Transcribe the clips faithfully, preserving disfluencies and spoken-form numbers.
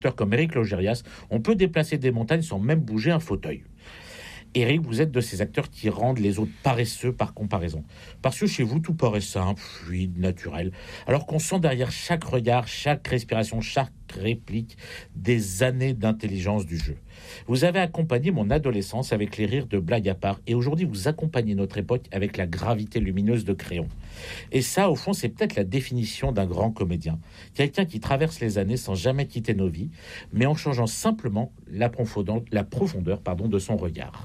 comme Éric Logérias, on peut déplacer des montagnes sans même bouger un fauteuil. Éric, vous êtes de ces acteurs qui rendent les autres paresseux par comparaison. Parce que chez vous, tout paraît simple, fluide, naturel. Alors qu'on sent derrière chaque regard, chaque respiration, chaque réplique, des années d'intelligence du jeu. Vous avez accompagné mon adolescence avec les rires de blagues à part. Et aujourd'hui, vous accompagnez notre époque avec la gravité lumineuse de Créon. Et ça, au fond, c'est peut-être la définition d'un grand comédien. Quelqu'un qui traverse les années sans jamais quitter nos vies, mais en changeant simplement la profondeur, la profondeur pardon, de son regard.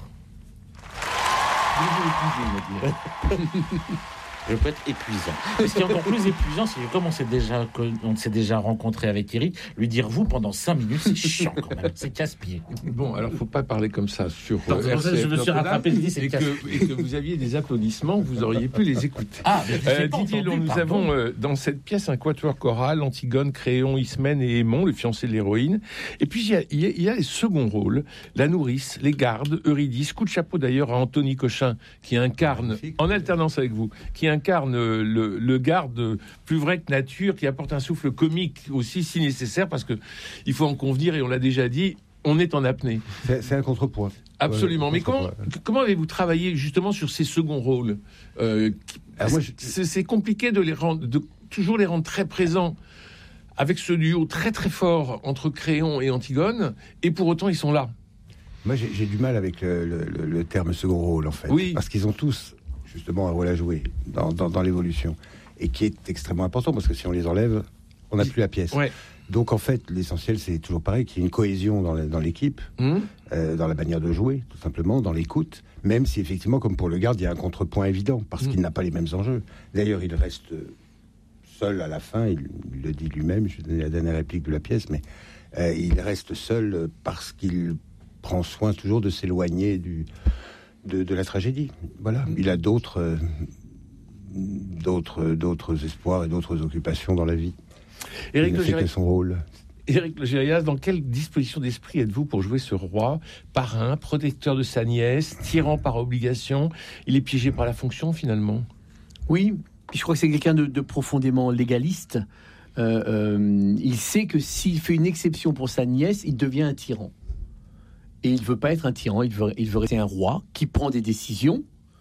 Je peux être épuisant. Et ce qui est encore plus épuisant, c'est que comme on s'est déjà, on s'est déjà rencontré avec Éric, lui dire vous pendant cinq minutes, c'est chiant quand même, c'est casse-pied. Bon, alors faut pas parler comme ça sur non, euh, R C F je me suis rattrapé, je dis, c'est et, que, et que vous aviez des applaudissements, vous auriez pu les écouter. Ah, euh, Didier, entendu, nous avons euh, dans cette pièce un quatuor choral, Antigone, Créon, Ismène et Aimon, le fiancé de l'héroïne. Et puis il y a, il y a, il y a les seconds rôles, la nourrice, les gardes, Eurydice. Coup de chapeau d'ailleurs à Anthony Cochin qui incarne, magnifique, en alternance avec vous, qui incarne le, le garde plus vrai que nature, qui apporte un souffle comique aussi si nécessaire, parce que il faut en convenir, et on l'a déjà dit, on est en apnée. C'est, c'est un contrepoint. Absolument. Ouais, Mais comment, comment avez-vous travaillé justement sur ces seconds rôles euh, Alors moi, je... c'est, c'est compliqué de les rendre, de toujours les rendre très présents avec ce duo très très fort entre Créon et Antigone, et pour autant ils sont là. Moi j'ai, j'ai du mal avec le, le, le terme second rôle en fait, oui. Parce qu'ils ont tous justement un rôle à jouer dans, dans, dans l'évolution, et qui est extrêmement important, parce que si on les enlève, on n'a plus la pièce. Ouais. Donc en fait, l'essentiel, c'est toujours pareil, qu'il y ait une cohésion dans, la, dans l'équipe, mmh. euh, dans la manière de jouer, tout simplement, dans l'écoute, même si effectivement, comme pour le garde, il y a un contrepoint évident, parce mmh. qu'il n'a pas les mêmes enjeux. D'ailleurs, il reste seul à la fin, il, il le dit lui-même, je vais donner la dernière réplique de la pièce, mais euh, il reste seul parce qu'il prend soin toujours de s'éloigner du... De, de la tragédie. Voilà. Il a d'autres, euh, d'autres, d'autres espoirs et d'autres occupations dans la vie. Éric Il ne fait que son rôle. Éric Logérias, dans quelle disposition d'esprit êtes-vous pour jouer ce roi, parrain, protecteur de sa nièce, tyran par obligation? Il est piégé par la fonction, finalement. Oui, puis je crois que c'est quelqu'un de, de profondément légaliste. Euh, euh, il sait que s'il fait une exception pour sa nièce, il devient un tyran. Et il ne veut pas être un tyran, il veut, il veut rester un roi qui prend des décisions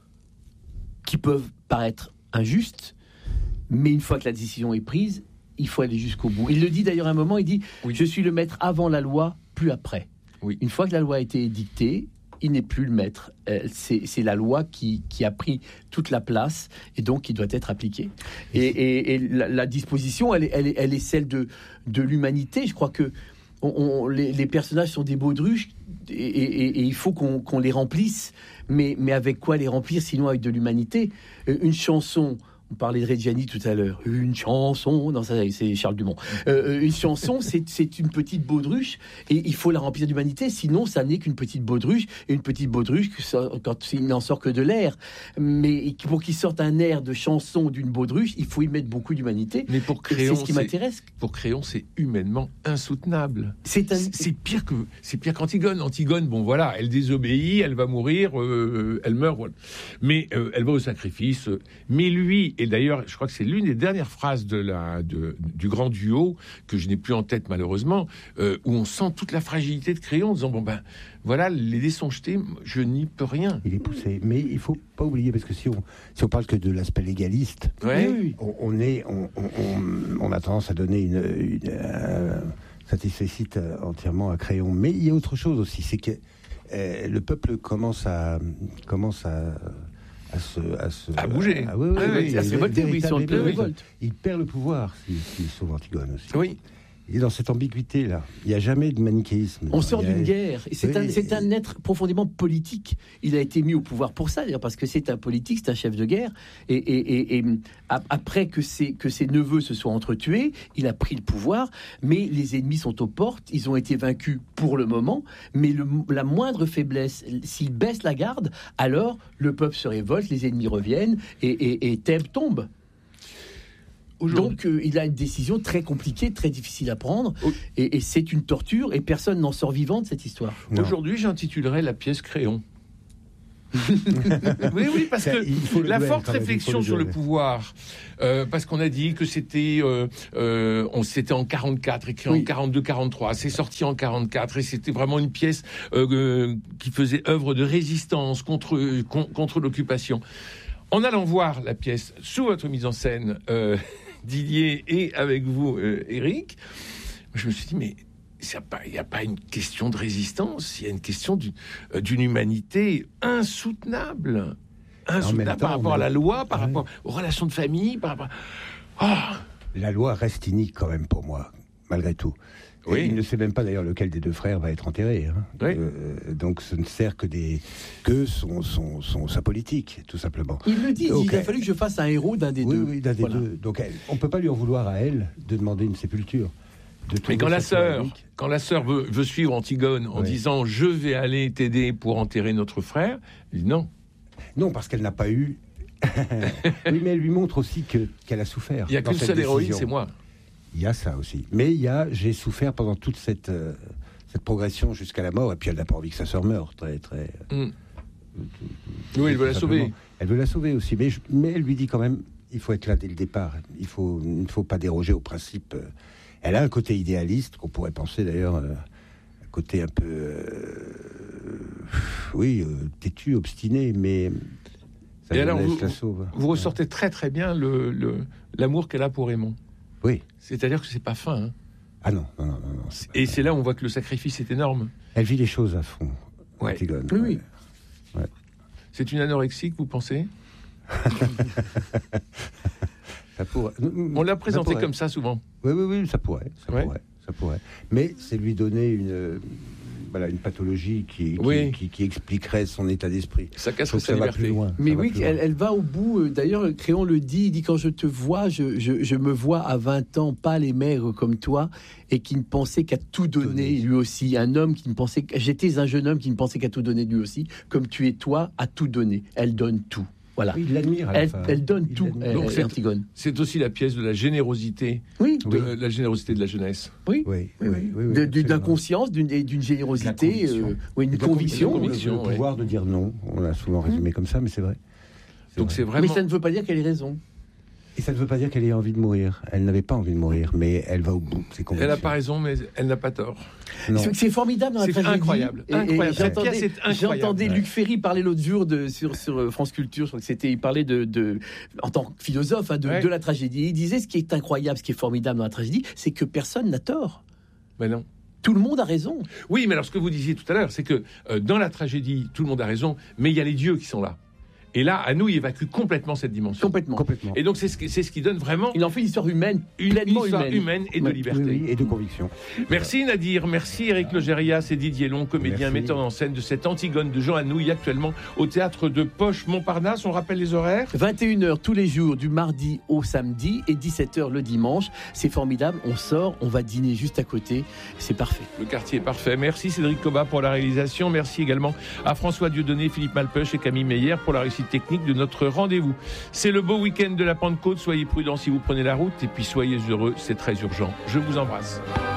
qui peuvent paraître injustes, mais une fois que la décision est prise, il faut aller jusqu'au bout. Il le dit d'ailleurs à un moment, il dit oui. « Je suis le maître avant la loi, plus après oui. ». Une fois que la loi a été édictée, il n'est plus le maître. Euh, c'est, c'est la loi qui, qui a pris toute la place, et donc qui doit être appliquée. Et, et, et la, la disposition, elle est, elle, est, elle est celle de, de l'humanité. Je crois que on, on, les, les personnages sont des baudruches, et, et, et il faut qu'on, qu'on les remplisse. Mais, mais avec quoi les remplir, sinon avec de l'humanité? Une chanson... On parlait de Reggiani tout à l'heure. Une chanson, non, ça, c'est Charles Dumont. Euh, une chanson, c'est, c'est une petite baudruche, et il faut la remplir d'humanité. Sinon, ça n'est qu'une petite baudruche. Et une petite baudruche, quand il n'en sort que de l'air. Mais pour qu'il sorte un air de chanson d'une baudruche, il faut y mettre beaucoup d'humanité. Mais pour Créon, c'est ce qui c'est, m'intéresse. Pour Créon, c'est humainement insoutenable. C'est, un... c'est, c'est pire que c'est pire qu'Antigone. Antigone, bon voilà, elle désobéit, elle va mourir, euh, elle meurt, voilà. Mais euh, elle va au sacrifice. Mais lui. Et d'ailleurs, je crois que c'est l'une des dernières phrases de la, de, du grand duo, que je n'ai plus en tête malheureusement, euh, où on sent toute la fragilité de Créon, en disant, bon ben, voilà, les dés sont jetés, je n'y peux rien. Il est poussé, mais il ne faut pas oublier, parce que si on, si on parle que de l'aspect légaliste, ouais. oui, oui. On, on, est, on, on, on a tendance à donner une... une euh, ça nécessite entièrement à Créon. Mais il y a autre chose aussi, c'est que euh, le peuple commence à... Commence à À, se, à, se, à bouger. À, oui, oui, ah, oui, oui, à se révolter, oui, sur le révolte. Il perd le pouvoir s'il si, si sauve Antigone aussi. Oui. Il est dans cette ambiguïté-là. Il n'y a jamais de manichéisme. On sort a... d'une guerre. Et c'est, oui, un, c'est un être profondément politique. Il a été mis au pouvoir pour ça, d'ailleurs, parce que c'est un politique, c'est un chef de guerre. Et, et, et, et après que ses, que ses neveux se soient entretués, il a pris le pouvoir. Mais les ennemis sont aux portes. Ils ont été vaincus pour le moment. Mais le, la moindre faiblesse, s'il baisse la garde, alors le peuple se révolte, les ennemis reviennent et, et, et Thèbes tombe. Donc euh, il a une décision très compliquée, très difficile à prendre, oh. et, et c'est une torture, et personne n'en sort vivant de cette histoire. Non. Aujourd'hui, j'intitulerais la pièce Créon. Oui, oui, parce Ça, que il faut le la duel, forte quand même, il faut réflexion le sur le duel. pouvoir, euh, parce qu'on a dit que c'était, euh, euh, on c'était en quarante-quatre, écrit Oui. en quarante-deux quarante-trois, c'est sorti en quarante-quatre, et c'était vraiment une pièce euh, euh, qui faisait œuvre de résistance contre con- contre l'occupation. En allant voir la pièce sous votre mise en scène, euh, Didier, et avec vous, euh, Éric, je me suis dit, mais il n'y a pas une question de résistance, il y a une question d'une, euh, d'une humanité insoutenable. Insoutenable temps, par rapport à mais- la loi, par Ouais. rapport aux relations de famille, par rapport... Ah, La loi reste inique quand même pour moi, malgré tout. Et Oui. il ne sait même pas d'ailleurs lequel des deux frères va être enterré. Hein. Oui. Euh, donc ce ne sert que, des, que son, son, son- sa politique, tout simplement. Il le dit, il dit, Ok. il a fallu que je fasse un héros d'un des Oui, deux. oui, d'un des Voilà. deux. Donc elle- on ne peut pas lui en vouloir à elle de demander une sépulture. De mais trouver quand la sa sœur, tyrannique. quand la sœur veut, veut suivre Antigone en Oui. disant je vais aller t'aider pour enterrer notre frère, il dit non. Non, parce qu'elle n'a pas eu. Oui, mais elle lui montre aussi que, qu'elle a souffert. Il n'y a dans qu'une cette seule héroïne, décision. c'est moi. Il y a ça aussi. Mais il y a, j'ai souffert pendant toute cette, euh, cette progression jusqu'à la mort, et puis elle n'a pas envie que sa sœur meure. Très, très. Mm. Oui, il veut la tout sauver. simplement. Elle veut la sauver aussi, mais, je- mais elle lui dit quand même, il faut être là dès le départ. Il faut, il ne faut pas déroger au principe. euh. Elle a un côté idéaliste qu'on pourrait penser d'ailleurs, euh, un côté un peu, euh, oui, euh, têtu, obstiné, mais sa Et alors, jeunesse vous- la sauve. Vous ressortez très très bien le, le- l'amour qu'elle a pour Raymond. Oui. C'est-à-dire que c'est pas fin. Hein. Ah non, non, non, non. non, c'est pas- Et c'est là où on voit que le sacrifice est énorme. Elle vit les choses à fond. Ouais. Antigone. Oui, oui. C'est une anorexique, vous pensez? Ça pourrait- On l'a ça présenté pourrait. comme ça souvent. Oui, oui, oui, ça pourrait, ça Ouais. pourrait, ça pourrait. Mais c'est lui donner une, euh, voilà, une pathologie qui, qui, Oui. qui, qui expliquerait son état d'esprit. Ça Je casserait trouve que sa ça va liberté. plus loin. Mais ça va oui, plus elle, loin. elle va au bout. euh, D'ailleurs, Créon le dit, il dit quand je te vois, je, je, je me vois à vingt ans, pâle et maigre comme toi, et qui ne pensait qu'à tout donner Donner. lui aussi. Un homme qui ne pensait qu'à... J'étais un jeune homme qui ne pensait qu'à tout donner lui aussi, comme tu es toi, à tout donner. Elle donne tout. Voilà. Oui, il l'admire à la Elle, fin. elle donne Il tout, l'admire. elle, Donc elle, c'est- Antigone. C'est aussi la pièce de la générosité, Oui, de Oui. la générosité de la jeunesse. oui. Oui, Oui, oui, oui. oui, oui, De- du- absolument. d'inconscience, d'une, et d'une générosité, De la conviction. euh, oui, une De la conviction. de la Le- conviction, le ouais. pouvoir de dire non. On l'a souvent résumé comme ça, mais c'est vrai. Donc vrai. c'est Mais vraiment... ça ne veut pas dire qu'elle ait raison. Et ça ne veut pas dire qu'elle ait envie de mourir. Elle n'avait pas envie de mourir, mais elle va au bout de ses convictions. Elle n'a pas raison, mais elle n'a pas tort. Non. C'est c'est formidable dans la C'est tragédie. incroyable, Et- et incroyable. Cette j'entendais- pièce est incroyable. J'entendais Ouais. Luc Ferry parler l'autre jour de, sur, sur euh, France Culture. Je crois que c'était, il parlait de, de, en tant que philosophe, hein, de, Ouais. de la tragédie. Il disait ce qui est incroyable, ce qui est formidable dans la tragédie, c'est que personne n'a tort. Mais non. Tout le monde a raison. Oui, mais alors ce que vous disiez tout à l'heure, c'est que euh, dans la tragédie, tout le monde a raison, mais il y a les dieux qui sont là. Et là, à nous, il évacue complètement cette dimension. Complètement. Complètement. Et donc c'est ce qui, c'est ce qui donne vraiment Il en fait une histoire humaine, une pleinement histoire humaine. humaine et de Ouais. liberté. Oui, oui, et de conviction. Merci Nadir, merci Éric Logérias et Didier Long, comédien, Merci. metteur en scène de cette Antigone de Jean Anouilh, actuellement au théâtre de Poche-Montparnasse. On rappelle les horaires. vingt et une heures tous les jours, du mardi au samedi, et dix-sept heures le dimanche. C'est formidable. On sort, on va dîner juste à côté. C'est parfait. Le quartier est parfait. Merci Cédric Cobat pour la réalisation. Merci également à François Dieudonné, Philippe Malpeuch et Camille Meyer pour la réussite technique de notre rendez-vous. C'est le beau week-end de la Pentecôte. Soyez prudents si vous prenez la route et puis soyez heureux, c'est très urgent. Je vous embrasse.